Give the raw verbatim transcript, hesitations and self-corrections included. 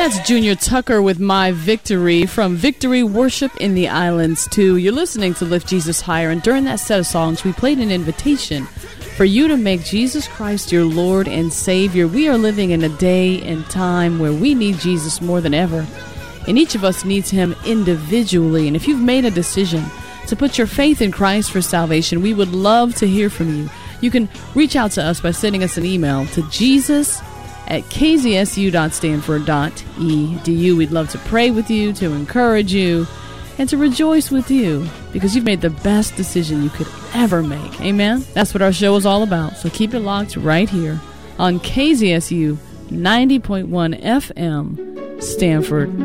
That's Junior Tucker with My Victory from Victory Worship in the Islands two. You're listening to Lift Jesus Higher, and during that set of songs, we played an invitation for you to make Jesus Christ your Lord and Savior. We are living in a day and time where we need Jesus more than ever, and each of us needs Him individually. And if you've made a decision to put your faith in Christ for salvation, we would love to hear from you. You can reach out to us by sending us an email to Jesus at k z s u dot stanford dot e d u. We'd love to pray with you, to encourage you, and to rejoice with you because you've made the best decision you could ever make. Amen? That's what our show is all about. So keep it locked right here on K Z S U ninety point one F M, Stanford.